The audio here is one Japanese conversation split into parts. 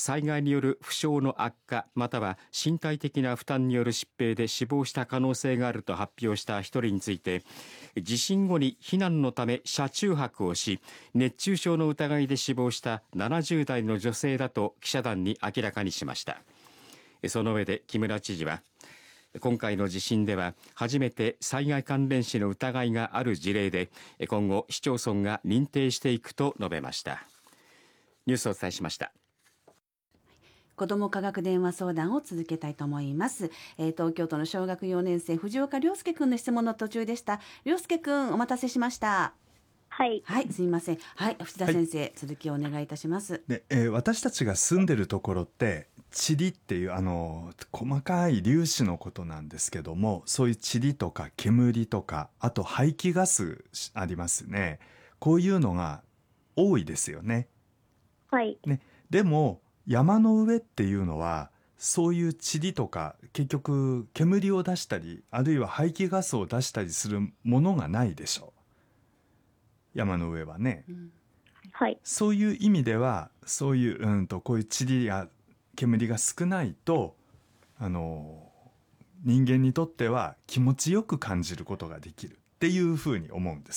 災害による負傷の悪化または身体的な負担による疾病で死亡した可能性があると発表した1人について、地震後に避難のため車中泊をし熱中症の疑いで死亡した70代の女性だと記者団に明らかにしました。その上で木村知事は、今回の地震では初めて災害関連死の疑いがある事例で、今後市町村が認定していくと述べました。ニュースをお伝えしました。 子ども科学電話相談を続けたいと思います。東京都の小学4年生藤岡亮介くんの質問の途中でした。亮介くん、お待たせしました。はい、すみません。藤田先生、続きをお願いいたします。 私たちが住んでるところって塵っていう細かい粒子のことなんですけども、そういう塵とか煙とか、あと排気ガスありますね。こういうのが多いですよね。でも山の上っていうのはそういう塵とか結局煙を出したりあるいは排気ガスを出したりするものがないでしょう、山の上はね。そういう意味ではそういう、こういう塵や煙が少ないと人間にとっては気持ちよく感じることができるっていうふうに思うんです。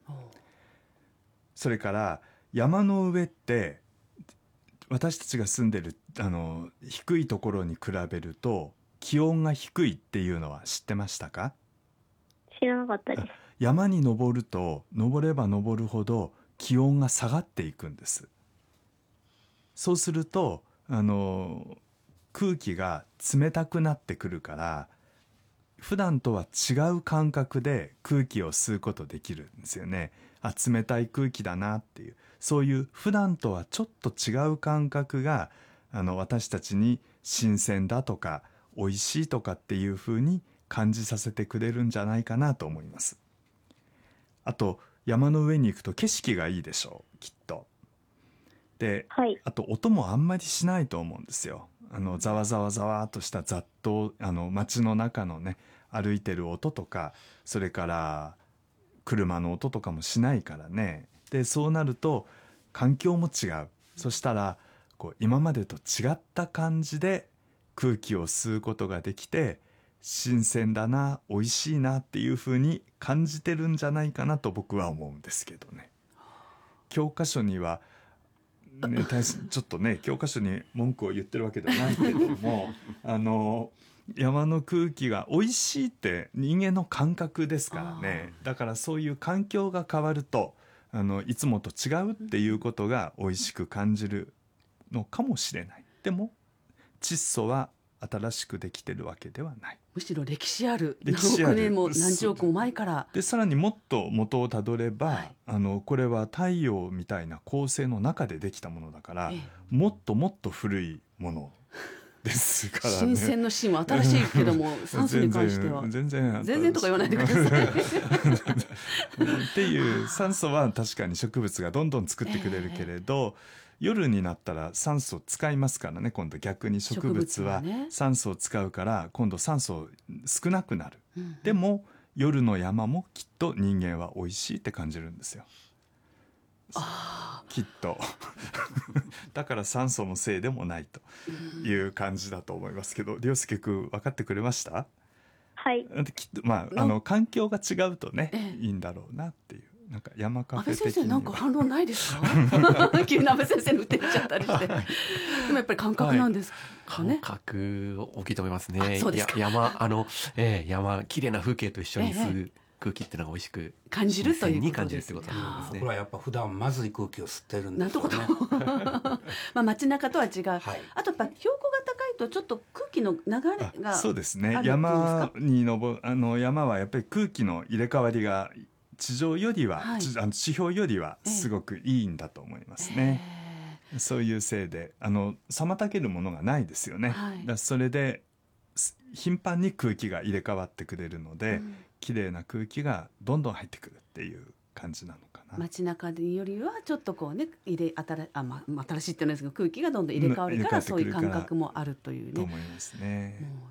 それから山の上って私たちが住んでる低いところに比べると気温が低いっていうのは知ってましたか？ 知らなかったです。 山に登ると登れば登るほど気温が下がっていくんです。そうすると空気が冷たくなってくるから普段とは違う感覚で空気を吸うことできるんですよね。冷たい空気だなっていう、そういう普段とはちょっと違う感覚が私たちに新鮮だとか美味しいとかっていう風に感じさせてくれるんじゃないかなと思います。あと山の上に行くと景色がいいでしょう、きっと。で、あと音もあんまりしないと思うんですよ。ざわざわざわっとした雑踏、街の中のね歩いてる音とか、それから車の音とかもしないからね。でそうなると環境も違う。そしたら今までと違った感じで空気を吸うことができて新鮮だな、美味しいなっていう風に感じてるんじゃないかなと僕は思うんですけどね。教科書にはちょっとね教科書に文句を言ってるわけではないけども山の空気が美味しいって人間の感覚ですからね。だからそういう環境が変わるといつもと違うっていうことが美味しく感じるのかもしれない。でも窒素は新しくできてるわけではない。 むしろ歴史ある何億年も何十億も前からでさらにもっと元をたどれば、これは太陽みたいな恒星の中でできたものだから、もっともっと古いものですからね。 新鮮の芯は新しいけども酸素に関しては全然とか言わないでくださいっていう酸素は確かに植物がどんどん作ってくれるけれど、夜になったら酸素を使いますからね。今度逆に植物は酸素を使うから今度酸素少なくなる、でも夜の山もきっと人間は美味しいって感じるんですよ。きっとだから酸素のせいでもないという感じだと思いますけど、亮介君分かってくれました？きっと環境が違うとね、いいんだろうなっていう。なんか山カフェ的には。安倍先生なんか反論ないですか？急に安倍先生に打ってっちゃったりしてでもやっぱり感覚なんですかね。 感覚大きいと思いますね。 そうですか。 山綺麗な風景と一緒に吸う空気っていうのが美味ししく感じるということですね。これはやっぱ普段まずい空気を吸ってるんですよね。街中とは違う、あとやっぱ標高が高いとちょっと空気の流れがそうですね。山に山はやっぱり空気の入れ替わりが地上よりは、地表よりはすごくいいんだと思いますね。そういうせいで妨げるものがないですよね。それで頻繁に空気が入れ替わってくれるので、綺麗な空気がどんどん入ってくるっていう感じなのかな。 街中よりはちょっとこうね新しいって言うんですけど空気がどんどん入れ替わるからそういう感覚もあるというね。 と思いますね。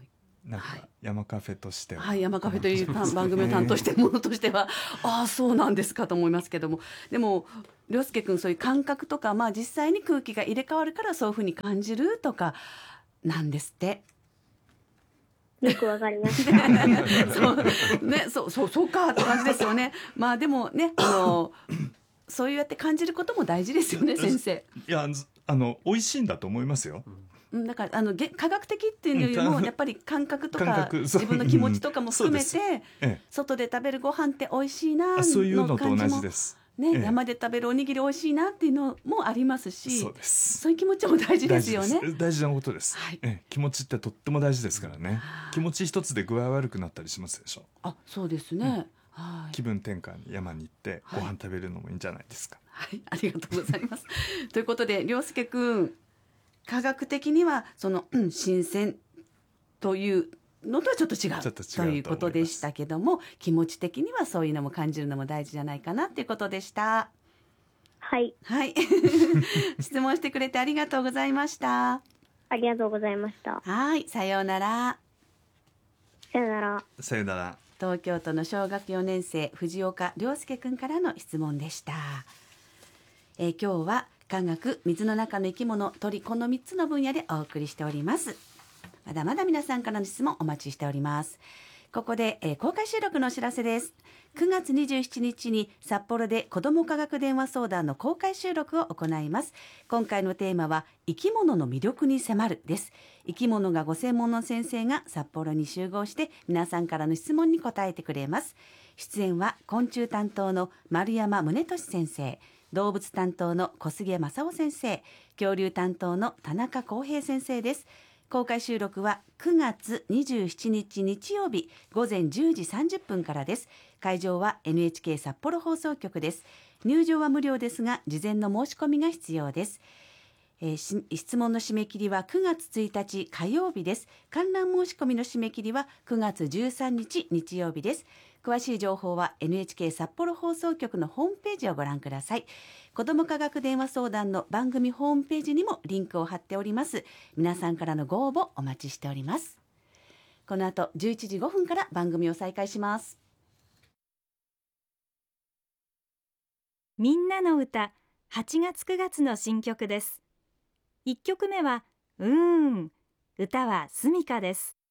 なんか山カフェとしては、 はい、山カフェという番組を担当しているものとしてはああそうなんですかと思いますけども、でも涼介君そういう感覚とか、実際に空気が入れ替わるからそういうふうに感じるとかなんですって。 よくわかりましたそうね、そうかって感じですよね。でもね、そうやって感じることも大事ですよね、先生。 いや美味しいんだと思いますよ。 だから科学的っていうよりもやっぱり感覚とかそう自分の気持ちとかも含めて、 そうです、 外で食べるご飯って美味しいなの感じもそういうのと同じです。 山で食べるおにぎり美味しいなっていうのもありますし、 そうです。 そういう気持ちも大事ですよね。 大事なことです、 はい。 気持ちってとっても大事ですからね。気持ち一つで具合悪くなったりしますでしょ。 そうですね、はい。 気分転換に山に行ってご飯食べるのもいいんじゃないですか。 はい、ありがとうございますということで涼介くん、科学的にはその、新鮮というのとはちょっと違うということでしたけども、気持ち的にはそういうのも感じるのも大事じゃないかなということでした。 はい質問してくれてありがとうございました。 ありがとうございました。 はい、さようなら。 さよなら。 さよなら。 東京都の小学4年生藤岡涼介くんからの質問でした。今日は科学、水の中の生き物、鳥、この3つの分野でお送りしております。まだまだ皆さんからの質問お待ちしております。ここで、公開収録のお知らせです。9月27日に札幌で子ども科学電話相談の公開収録を行います。今回のテーマは生き物の魅力に迫るです。生き物がご専門の先生が札幌に集合して皆さんからの質問に答えてくれます。出演は昆虫担当の丸山宗俊先生、動物担当の小菅正夫先生、恐竜担当の田中康平先生です。公開収録は9月27日日曜日午前10時30分からです。会場は NHK 札幌放送局です。入場は無料ですが事前の申し込みが必要です。質問の締め切りは9月1日火曜日です。観覧申し込みの締め切りは9月13日日曜日です。詳しい情報は NHK 札幌放送局のホームページをご覧ください。子ども科学電話相談の番組ホームページにもリンクを貼っております。皆さんからのご応募お待ちしております。この後11時5分から番組を再開します。 みんなの歌8月9月の新曲です。1曲目は歌はすみかです。